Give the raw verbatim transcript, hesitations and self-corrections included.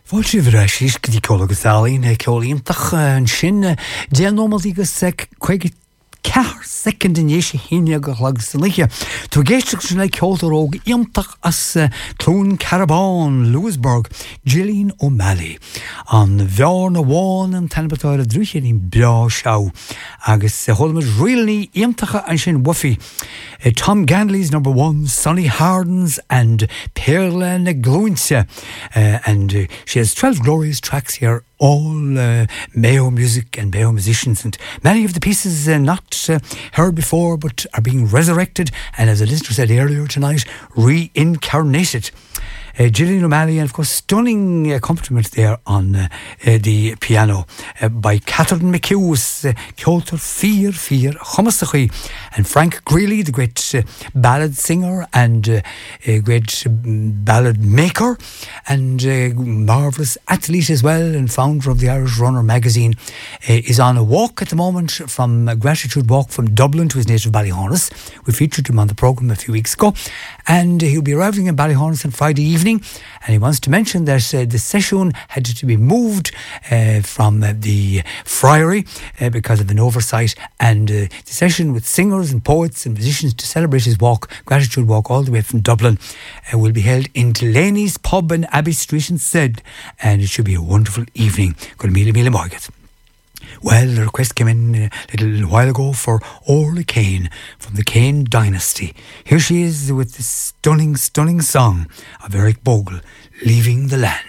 Fáilte bhreis is go dtí cólagus dálaí na ceolaíontach an sin déan nómal agus chuig ceathar second in éisi híine go chhlagus san liche. Tú géisteach sin le ceoltaróg iontach as clún Carabán, Lewisburg, Gillian O'Malley. An bheár na bháin an tanbatáir a drúché ní breá seó. Agus holmid rialní iontacha an sin wuffy. Tom Ganley's number one, Sonny Hardens and Perla na Glúinse. Uh, and uh, she has twelve glorious tracks here, all uh, Mayo music and Mayo musicians, and many of the pieces uh, not uh, heard before but are being resurrected and, as the listener said earlier tonight, reincarnated. Uh, Gillian O'Malley, and of course stunning accompaniment there on uh, uh, the piano uh, by Catherine McHugh's uh, Kyoto Fear Fear Chomasachi, and Frank Greeley, the great uh, ballad singer and uh, a great uh, ballad maker and uh, marvellous athlete as well, and founder of the Irish Runner magazine, uh, is on a walk at the moment from a gratitude walk from Dublin to his native Ballyhonus. We featured him on the programme a few weeks ago, and uh, he'll be arriving in Ballyhonus on Friday evening. And he wants to mention that uh, the session had to be moved uh, from uh, the friary uh, because of an oversight, and uh, the session with singers and poets and musicians to celebrate his walk, gratitude walk all the way from Dublin, uh, will be held in Delaney's Pub in Abbey Street in Said, and it should be a wonderful evening. Go to Mila Mila Margaret. Well, the request came in a little while ago for Orla Kane from the Kane Dynasty. Here she is with this stunning, stunning song of Eric Bogle, Leaving the Land.